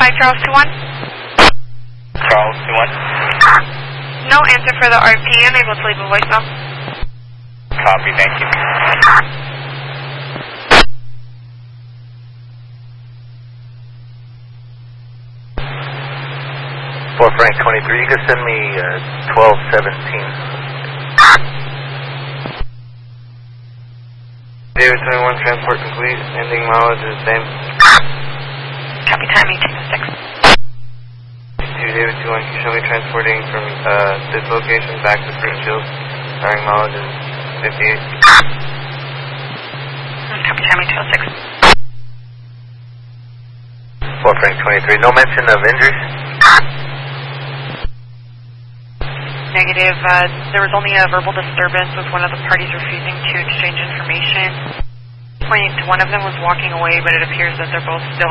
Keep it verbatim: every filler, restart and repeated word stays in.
Hi, Charles two one. Charles two one. No answer for the R P. Unable to leave a voicemail. Copy, thank you. For Frank twenty-three, you can send me uh, twelve seventeen. David twenty-one, transport complete. Ending mileage is the same. Copy, time eighteen oh six. two David two one, can you show me transporting from uh, this location back to Springfield? Starting mileage is fifty-eight. Copy, time eighteen oh six. For Frank twenty-three, no mention of injuries? Negative. Uh, there was only a verbal disturbance with one of the parties refusing to exchange information. Pointing to one of them was walking away, but it appears that they're both still